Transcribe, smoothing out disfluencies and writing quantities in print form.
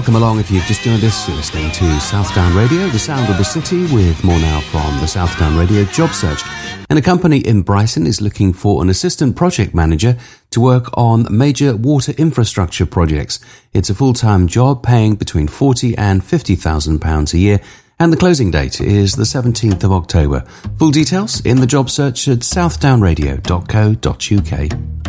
Welcome along if you've just joined us. You're listening to Southdown Radio, the sound of the city, with more now from the Southdown Radio Job Search. And a company in Brighton is looking for an assistant project manager to work on major water infrastructure projects. It's a full-time job paying between £40,000 and £50,000 a year, and the closing date is the 17th of October. Full details in the job search at southdownradio.co.uk.